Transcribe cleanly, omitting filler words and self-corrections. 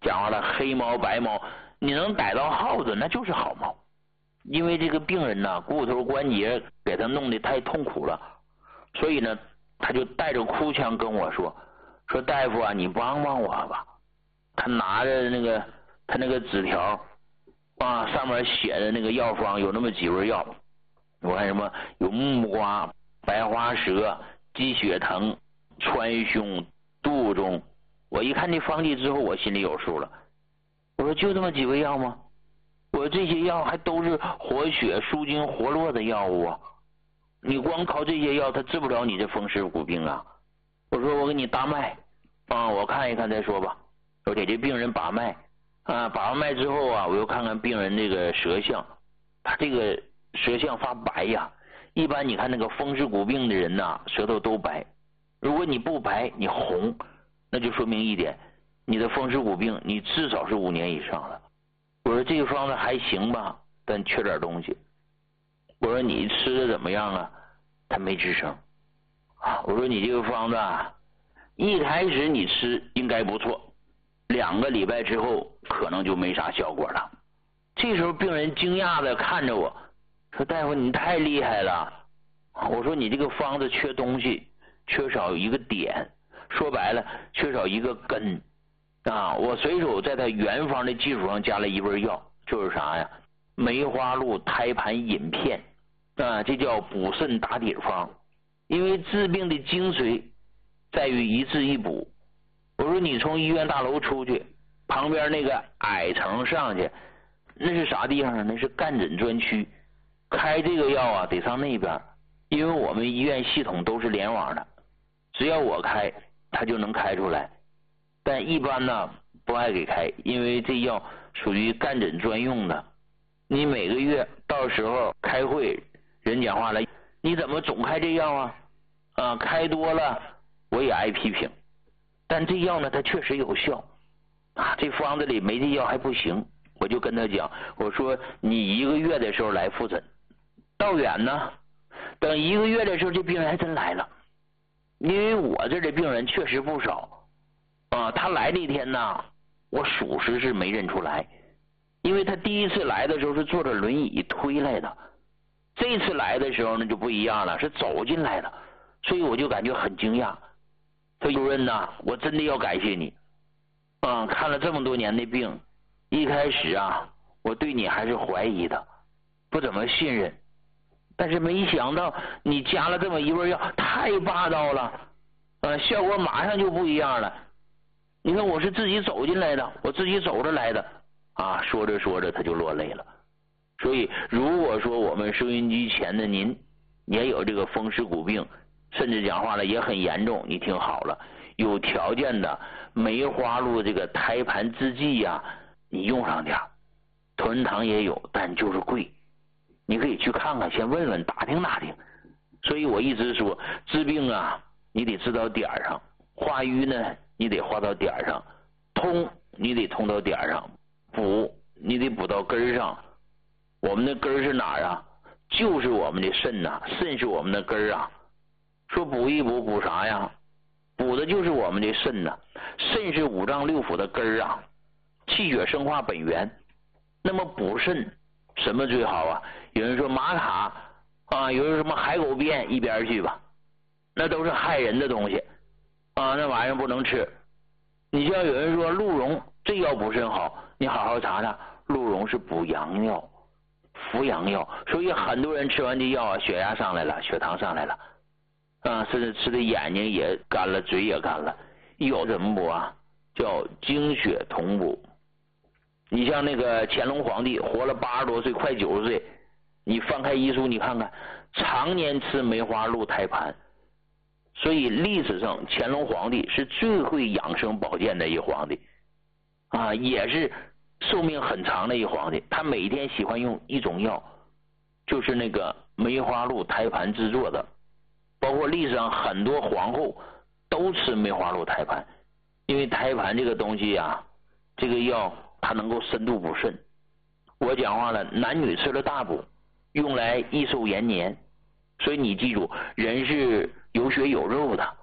讲话了，黑猫白猫，你能逮到耗子那就是好猫。因为这个病人呢，骨头关节给他弄得太痛苦了，所以呢，他就带着哭腔跟我说大夫啊，你帮帮我吧。他拿着他那个纸条啊，上面写的那个药方有那么几味药，我看什么有木瓜、白花蛇、鸡血藤、川芎、杜仲。我一看这方剂之后，我心里有数了。我说就这么几味药吗？我说这些药还都是活血舒筋活络的药物啊，你光靠这些药它治不了你这风湿骨病啊。我说我给你搭脉啊，我看一看再说吧。我给这病人把脉啊，把完脉之后啊，我又看看病人这个舌象，他这个舌象发白呀。一般你看那个风湿骨病的人呐，舌头都白。如果你不白，你红，那就说明一点，你的风湿骨病你至少是5年以上了。我说这个方子还行吧，但缺点东西。我说你吃的怎么样啊？他没吱声。我说你这个方子啊，一开始你吃应该不错，2个礼拜之后可能就没啥效果了。这时候病人惊讶的看着我说，大夫你太厉害了。我说你这个方子缺东西，缺少一个点，说白了缺少一个根啊。我随手在他原方的基础上加了一味药，就是啥呀？梅花鹿胎盘饮片啊，这叫补肾打底方。因为治病的精髓在于一治一补。我说你从医院大楼出去，旁边那个矮层上去，那是啥地方啊？那是干诊专区，开这个药啊得上那边，因为我们医院系统都是联网的，只要我开他就能开出来。但一般呢不爱给开，因为这药属于干诊专用的。你每个月到时候开会，人讲话了，你怎么总开这药啊？开多了我也挨批评。但这药呢它确实有效啊，这方子里没这药还不行。我就跟他讲，我说你1个月的时候来复诊，到远呢等1个月的时候这病人还真来了。因为我这的病人确实不少啊，他来那天呢我属实是没认出来，因为他第一次来的时候是坐着轮椅推来的，这次来的时候呢就不一样了，是走进来的，所以我就感觉很惊讶。说主任呐，我真的要感谢你啊，看了这么多年的病，一开始啊我对你还是怀疑的，不怎么信任，但是没想到你加了这么一味药，太霸道了效果马上就不一样了。你看我是自己走进来的，我自己走着来的啊。说着说着他就落泪了。所以如果说我们收音机前的您也有这个风湿骨病，甚至讲话了也很严重，你听好了，有条件的梅花鹿这个胎盘制剂呀，你用上点。同仁堂也有，但就是贵，你可以去看看，先问问打听打听。所以我一直说治病啊你得治到点上，化瘀呢你得化到点上，通你得通到点上，补你得补到根上。我们的根是哪儿啊？就是我们的肾呐，肾是我们的根啊。说补一补，补啥呀？补的就是我们的肾呐。肾是5脏6腑的根啊，气血生化本源。那么补肾什么最好啊？有人说玛卡啊，有人说什么海狗鞭，一边去吧，那都是害人的东西啊，那玩意儿不能吃。你像有人说鹿茸这药补肾好，你好好查查，鹿茸是补阳药、扶阳药，所以很多人吃完这药啊，血压上来了，血糖上来了啊，甚至吃的眼睛也干了，嘴也干了。有怎么补啊？叫精血同补。你像那个乾隆皇帝活了80多岁，快90岁，你翻开医书你看看，常年吃梅花鹿胎盘。所以历史上乾隆皇帝是最会养生保健的一皇帝啊，也是寿命很长的一皇帝。他每天喜欢用一种药，就是那个梅花鹿胎盘制作的，包括历史上很多皇后都吃梅花鹿胎盘。因为胎盘这个东西啊，这个药它能够深度补肾。我讲话了，男女吃了大补，用来益寿延年。所以你记住，人是有血有肉的，